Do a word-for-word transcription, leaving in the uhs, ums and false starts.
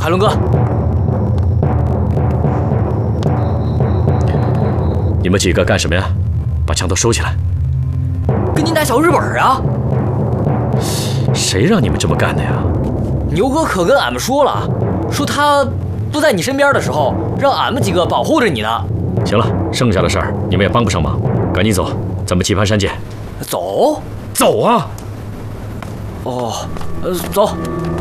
海伦哥， 你们几个干什么呀？把枪都收起来！ 跟您打小日本啊！ 谁让你们这么干的呀？ 牛哥可跟俺们说了，说他不在你身边的时候，让俺们几个保护着你呢。 行了，剩下的事儿你们也帮不上忙，赶紧走，咱们棋盘山见。 走， 走啊！ 哦，呃，走。